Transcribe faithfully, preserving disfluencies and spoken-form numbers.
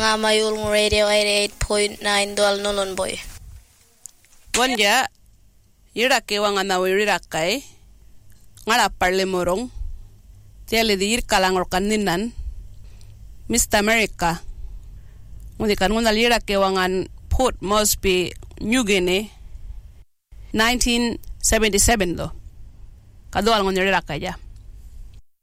nga mayul ng Radio eighty-eight point nine dual nulun boy. Wanja, yirake wanga na wirakay, ngala parle morong, tiali di yirkalangor kaninan, Mister America, ngundi kan nguna yirake wangan Port Moresby, New Guinea, nineteen seventy-seven lo, kadual ngun yirakay ya.